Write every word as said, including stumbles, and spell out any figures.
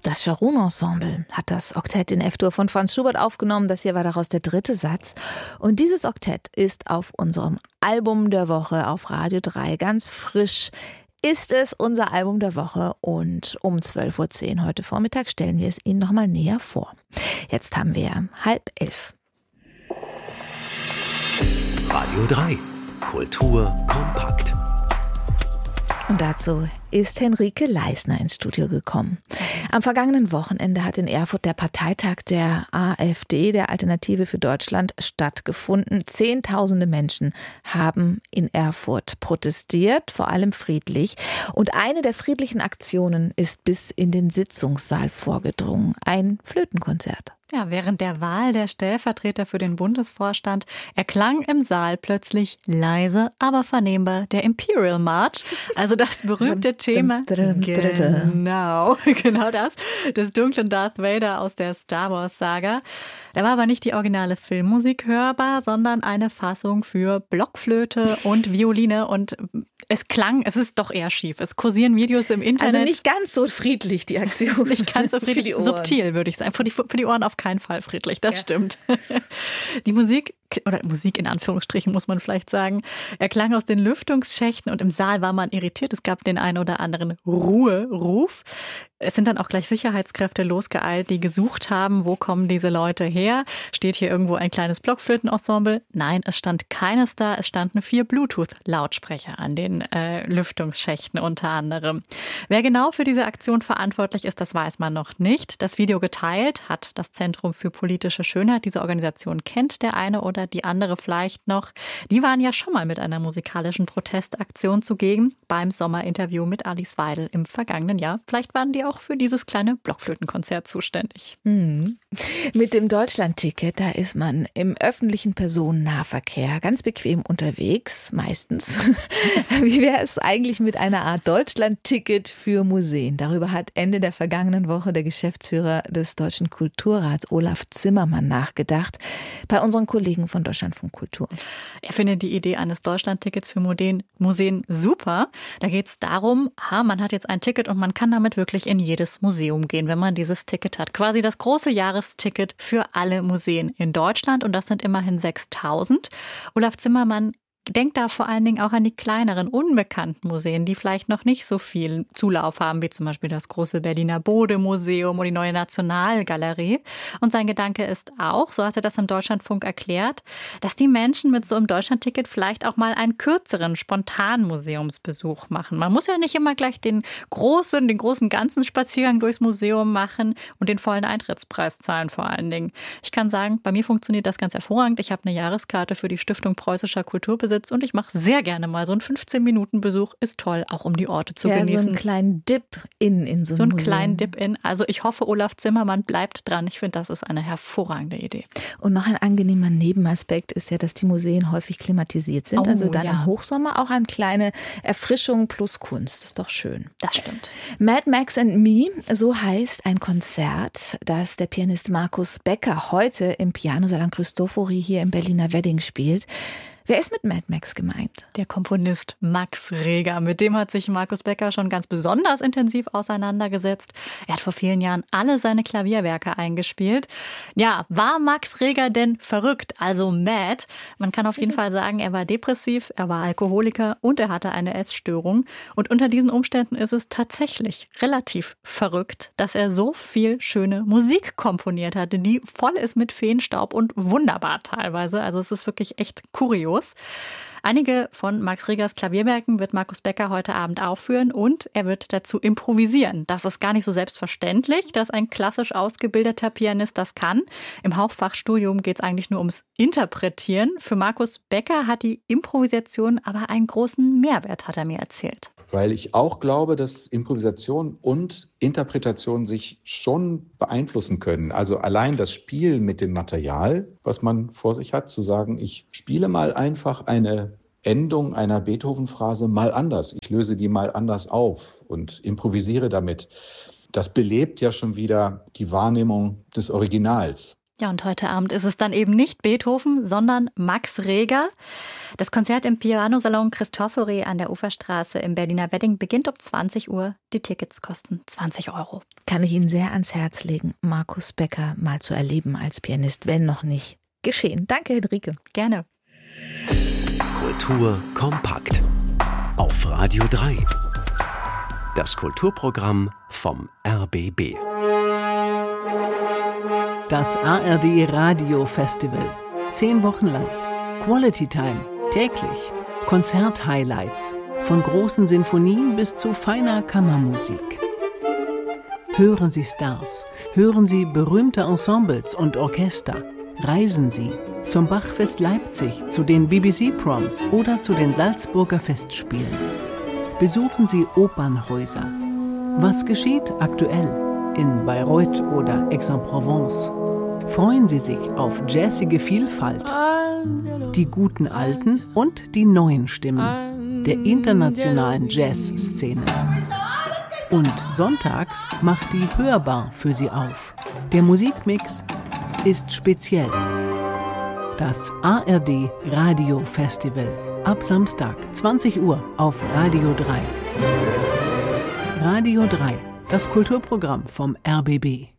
Das Sharon-Ensemble hat das Oktett in F-Dur von Franz Schubert aufgenommen. Das hier war daraus der dritte Satz. Und dieses Oktett ist auf unserem Album der Woche auf Radio drei ganz frisch. Ist es unser Album der Woche und um zwölf Uhr zehn heute Vormittag stellen wir es Ihnen nochmal näher vor. Jetzt haben wir halb elf. Radio drei. Kultur kompakt. Und dazu ist Henrike Leisner ins Studio gekommen. Am vergangenen Wochenende hat in Erfurt der Parteitag der AfD, der Alternative für Deutschland, stattgefunden. Zehntausende Menschen haben in Erfurt protestiert, vor allem friedlich. Und eine der friedlichen Aktionen ist bis in den Sitzungssaal vorgedrungen. Ein Flötenkonzert. Ja, während der Wahl der Stellvertreter für den Bundesvorstand erklang im Saal plötzlich leise, aber vernehmbar der Imperial March, also das berühmte Thema, genau, genau das, des dunklen Darth Vader aus der Star Wars Saga. Da war aber nicht die originale Filmmusik hörbar, sondern eine Fassung für Blockflöte und Violine und es klang, es ist doch eher schief. Es kursieren Videos im Internet. Also nicht ganz so friedlich, die Aktion. Nicht ganz so friedlich, subtil würde ich sagen. Für die, für die Ohren auf keinen Fall friedlich, das ja. Stimmt. Die Musik, oder Musik in Anführungsstrichen muss man vielleicht sagen, erklang aus den Lüftungsschächten und im Saal war man irritiert. Es gab den einen oder anderen Ruheruf. Es sind dann auch gleich Sicherheitskräfte losgeeilt, die gesucht haben, wo kommen diese Leute her? Steht hier irgendwo ein kleines Blockflötenensemble? Nein, es stand keines da. Es standen vier Bluetooth-Lautsprecher an den äh, Lüftungsschächten unter anderem. Wer genau für diese Aktion verantwortlich ist, das weiß man noch nicht. Das Video geteilt hat das Zentrum für politische Schönheit. Diese Organisation kennt der eine oder die andere vielleicht noch. Die waren ja schon mal mit einer musikalischen Protestaktion zugegen beim Sommerinterview mit Alice Weidel im vergangenen Jahr. Vielleicht waren die auch für dieses kleine Blockflötenkonzert zuständig. Mhm. Mit dem Deutschlandticket, da ist man im öffentlichen Personennahverkehr ganz bequem unterwegs, meistens. Wie wäre es eigentlich mit einer Art Deutschlandticket für Museen? Darüber hat Ende der vergangenen Woche der Geschäftsführer des Deutschen Kulturrats Olaf Zimmermann nachgedacht, bei unseren Kollegen von Deutschlandfunk Kultur. Er findet die Idee eines Deutschlandtickets für Museen super. Da geht es darum, ha, man hat jetzt ein Ticket und man kann damit wirklich in jedes Museum gehen, wenn man dieses Ticket hat. Quasi das große Jahresticket für alle Museen in Deutschland und das sind immerhin sechstausend. Olaf Zimmermann denkt da vor allen Dingen auch an die kleineren, unbekannten Museen, die vielleicht noch nicht so viel Zulauf haben, wie zum Beispiel das große Berliner Bode-Museum oder die Neue Nationalgalerie. Und sein Gedanke ist auch, so hat er das im Deutschlandfunk erklärt, dass die Menschen mit so einem Deutschlandticket vielleicht auch mal einen kürzeren, spontanen Museumsbesuch machen. Man muss ja nicht immer gleich den großen, den großen ganzen Spaziergang durchs Museum machen und den vollen Eintrittspreis zahlen vor allen Dingen. Ich kann sagen, bei mir funktioniert das ganz hervorragend. Ich habe eine Jahreskarte für die Stiftung Preußischer Kulturbesitz und ich mache sehr gerne mal so einen fünfzehn-Minuten-Besuch. Ist toll, auch um die Orte zu ja, genießen. So einen kleinen Dip-In in so, so einen Museum. kleinen Dip-In. Also ich hoffe, Olaf Zimmermann bleibt dran. Ich finde, das ist eine hervorragende Idee. Und noch ein angenehmer Nebenaspekt ist ja, dass die Museen häufig klimatisiert sind. Oh, also dann ja. im Hochsommer auch eine kleine Erfrischung plus Kunst. Das ist doch schön. Das stimmt. Mad Max and Me, so heißt ein Konzert, das der Pianist Markus Becker heute im Pianosalon Cristofori hier im Berliner Wedding spielt. Wer ist mit Mad Max gemeint? Der Komponist Max Reger. Mit dem hat sich Markus Becker schon ganz besonders intensiv auseinandergesetzt. Er hat vor vielen Jahren alle seine Klavierwerke eingespielt. Ja, war Max Reger denn verrückt, also mad? Man kann auf jeden Fall sagen, er war depressiv, er war Alkoholiker und er hatte eine Essstörung. Und unter diesen Umständen ist es tatsächlich relativ verrückt, dass er so viel schöne Musik komponiert hatte, die voll ist mit Feenstaub und wunderbar teilweise. Also es ist wirklich echt kurios. Einige von Max Regers Klavierwerken wird Markus Becker heute Abend aufführen und er wird dazu improvisieren. Das ist gar nicht so selbstverständlich, dass ein klassisch ausgebildeter Pianist das kann. Im Hauptfachstudium geht es eigentlich nur ums Interpretieren. Für Markus Becker hat die Improvisation aber einen großen Mehrwert, hat er mir erzählt. Weil ich auch glaube, dass Improvisation und Interpretation sich schon beeinflussen können. Also allein das Spiel mit dem Material, was man vor sich hat, zu sagen, ich spiele mal einfach eine Endung einer Beethoven-Phrase mal anders. Ich löse die mal anders auf und improvisiere damit. Das belebt ja schon wieder die Wahrnehmung des Originals. Ja, und heute Abend ist es dann eben nicht Beethoven, sondern Max Reger. Das Konzert im Pianosalon Cristofori an der Uferstraße im Berliner Wedding beginnt um zwanzig Uhr. Die Tickets kosten zwanzig Euro. Kann ich Ihnen sehr ans Herz legen, Markus Becker mal zu erleben als Pianist, wenn noch nicht geschehen. Danke, Henrike. Gerne. Kultur kompakt auf Radio drei. Das Kulturprogramm vom R B B. Das A R D Radio Festival. Zehn Wochen lang. Quality Time. Täglich. Konzert-Highlights. Von großen Sinfonien bis zu feiner Kammermusik. Hören Sie Stars. Hören Sie berühmte Ensembles und Orchester. Reisen Sie zum Bachfest Leipzig, zu den B B C-Proms oder zu den Salzburger Festspielen. Besuchen Sie Opernhäuser. Was geschieht aktuell in Bayreuth oder Aix-en-Provence? Freuen Sie sich auf jazzige Vielfalt, die guten alten und die neuen Stimmen der internationalen Jazzszene. Und sonntags macht die Hörbar für Sie auf. Der Musikmix ist speziell. Das A R D Radio Festival ab Samstag zwanzig Uhr auf Radio drei. Radio drei, das Kulturprogramm vom R B B.